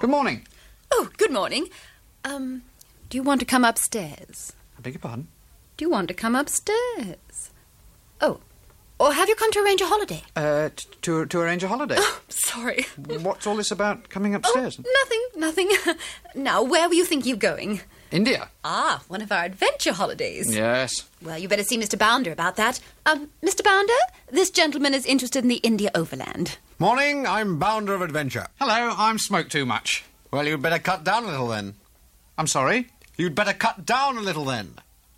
Good morning. Oh, good morning. Do you want to come upstairs? I beg your pardon? Do you want to come upstairs? Oh, or have you come to arrange a holiday? To arrange a holiday. Oh, sorry. What's all this about coming upstairs? Oh, nothing. Now, where were you thinking of going? India. Ah, one of our adventure holidays. Yes. Well, you better see Mr. Bounder about that. Mr. Bounder, this gentleman is interested in the India Overland. Morning, I'm Bounder of Adventure. Hello, I'm Smoke Too Much. Well, you'd better cut down a little then. I'm sorry? You'd better cut down a little then.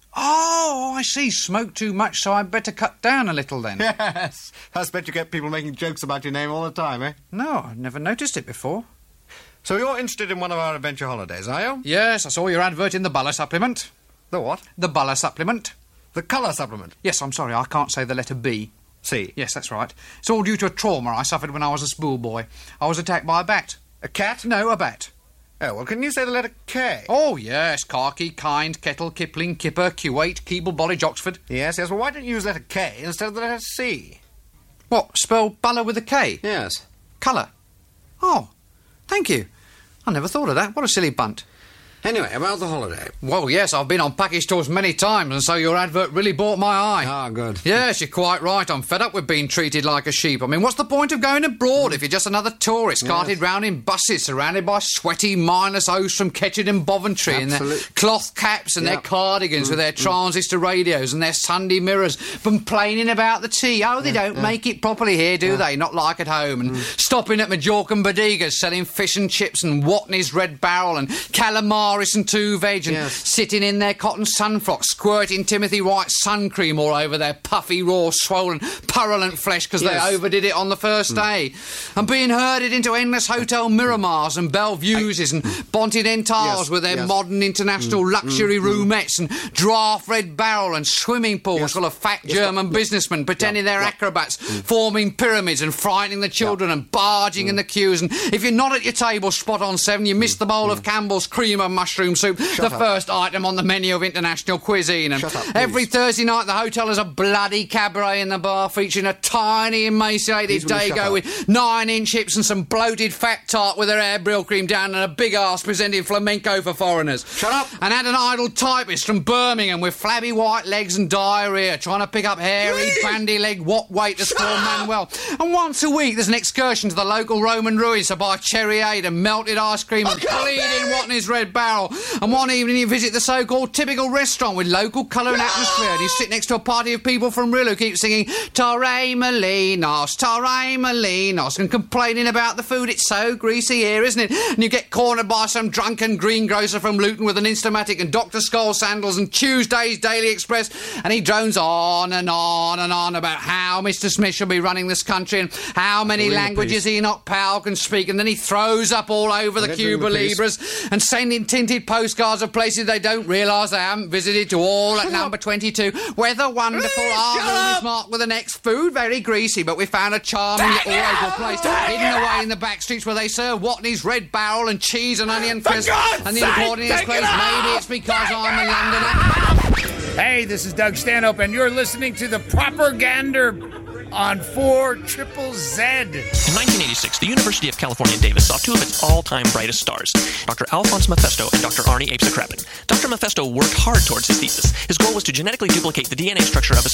Oh, I see. Smoke too much, so I'd better cut down a little then. Yes, I expect you get people making jokes about your name all the time, eh? No, I've never noticed it before. So you're interested in one of our adventure holidays, are you? Yes, I saw your advert in the Buller supplement. The what? The Buller supplement. The colour supplement? Yes, I'm sorry, I can't say the letter B. C? Yes, that's right. It's all due to a trauma I suffered when I was a schoolboy. I was attacked by a bat. A cat? No, a bat. Oh, well, can you say the letter K? Oh, yes. Khaki, Kind, Kettle, Kipling, Kipper, Kuwait, Keble, Bollidge, Oxford. Yes. Well, why don't you use the letter K instead of the letter C? What, spell Buller with a K? Yes. Colour. Oh, thank you. I never thought of that. What a silly bunt. Anyway, about the holiday. Well, yes, I've been on package tours many times, and so your advert really bought my eye. Ah, good. Yes, you're quite right. I'm fed up with being treated like a sheep. I mean, what's the point of going abroad if you're just another tourist carted round in buses, surrounded by sweaty, mindless hosts from Ketchard and Boventry, and their cloth caps and their cardigans with their transistor radios and their Sunday mirrors, complaining about the tea. Oh, they don't make it properly here, do they? Not like at home. And stopping at Majorca and Bodegas, selling fish and chips and Watney's Red Barrel and calamari and two veg, and sitting in their cotton sunfrocks, squirting Timothy White sun cream all over their puffy, raw, swollen, purulent flesh because they overdid it on the first day, and being herded into endless hotel Miramars and Bellevues and Bonted Entales with their modern international luxury roomettes and draft Red Barrel and swimming pools full of fat German businessmen pretending they're acrobats, forming pyramids and frightening the children and barging in the queues, and if you're not at your table spot on 7, you miss the bowl of Campbell's cream and mushroom soup, first item on the menu of international cuisine. And every Thursday night the hotel has a bloody cabaret in the bar featuring a tiny emaciated Dago with 9-inch hips and some bloated fat tart with her hair brill cream down and a big arse presenting flamenco for foreigners. Shut up! And had an idle typist from Birmingham with flabby white legs and diarrhoea trying to pick up hairy bandy-leg what waiters call Manuel. And once a week there's an excursion to the local Roman ruins to buy cherryade and melted ice cream and bleeding Watney's Red Barrel. And one evening you visit the so-called typical restaurant with local colour and atmosphere, and you sit next to a party of people from Rill who keep singing Tare Molinos and complaining about the food. It's so greasy here, isn't it? And you get cornered by some drunken greengrocer from Luton with an Instamatic and Dr. Scholl sandals and Tuesday's Daily Express, and he drones on and on and on about how Mr. Smith should be running this country and how many languages Enoch Powell can speak, and then he throws up all over the Cuba Libras and sending tinted postcards of places they don't realise they haven't visited to all at number 22. Weather wonderful, our room is marked with an X. Food very greasy, but we found a charming little local place hidden away in the back streets where they serve Watney's Red Barrel and cheese and onion crisp. And the important is place, maybe it's because I'm a Londoner. Hey, this is Doug Stanhope, and you're listening to the Propagander on 4ZZZ. In 1986, the University of California, Davis saw two of its all-time brightest stars, Dr. Alphonse Mephisto and Dr. Arnie Apes-a-Crappin. Dr. Mephisto worked hard towards his thesis. His goal was to genetically duplicate the DNA structure of a